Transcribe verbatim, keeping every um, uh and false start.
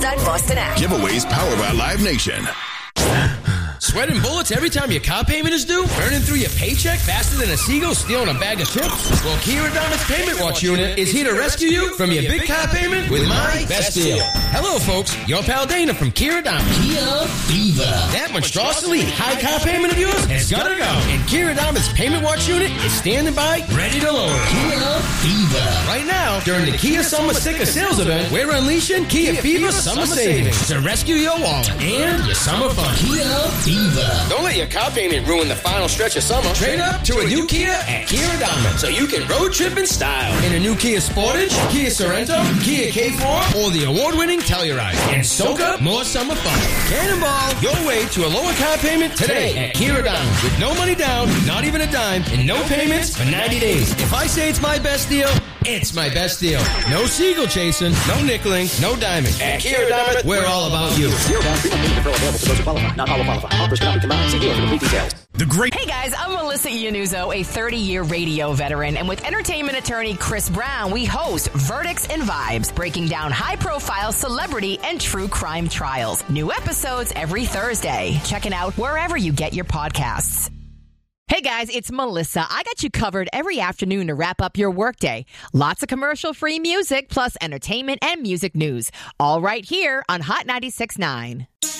Inside Boston app. Giveaways powered by Live Nation. Sweating bullets every time your car payment is due? Burning through your paycheck faster than a seagull stealing a bag of chips? Well, Kia Adamas Payment Watch Unit is here to rescue you from your big car payment with my best deal. Hello, folks. Your pal Dana from Kia Adamas. Kia Fever. That monstrosity high car payment of yours has got to go. And Kia Adamas Payment Watch Unit is standing by, ready to lower. Kia Fever. Right now, during the Kia Summer Sticker Sales Event, we're unleashing Kia Fever Summer Savings to rescue your wallet and your summer fun. Kia Fever. Don't let your car payment ruin the final stretch of summer. Trade up to a new Kia at Kia Adamas so you can road trip in style. In a new Kia Sportage, Kia Sorento, Kia K four, or the award-winning Telluride. And soak up more summer fun. Cannonball your way to a lower car payment today at Kia Adamas. With no money down, not even a dime, and no payments for ninety days. If I say it's my best deal, it's my best deal. No seagull chasing, no nickeling, no diming. At Kia Adamas, we're all about you. Zero down, free money deferral available to those who qualify. Not all will qualify. Offers cannot be combined. See dealer for complete details. The great. Hey guys, I'm Melissa Iannuzzo, a thirty-year radio veteran, and with entertainment attorney Chris Brown, we host Verdicts and Vibes, breaking down high-profile celebrity and true crime trials. New episodes every Thursday. Check it out wherever you get your podcasts. Hey guys, it's Melissa. I got you covered every afternoon to wrap up your workday. Lots of commercial-free music, plus entertainment and music news. All right here on Hot ninety-six point nine.